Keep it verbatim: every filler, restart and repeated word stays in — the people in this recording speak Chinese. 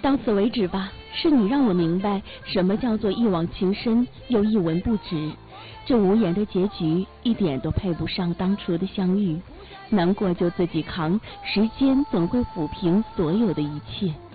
到此为止吧，是你让我明白什么叫做一往情深又一文不值。这无言的结局一点都配不上当初的相遇，难过就自己扛，时间总会抚平所有的一切。